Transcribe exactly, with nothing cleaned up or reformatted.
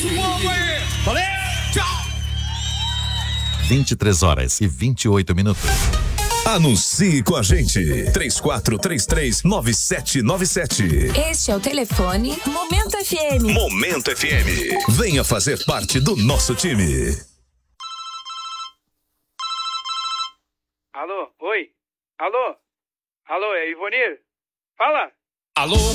Esse povo aí. Valeu, tchau. vinte e três horas e vinte e oito minutos. Anuncie com a gente. três quatro três três nove sete nove sete. Este é o telefone Momento F M. Momento F M. Venha fazer parte do nosso time. Alô, oi. Alô. Alô, é Ivonir? Fala. Alô.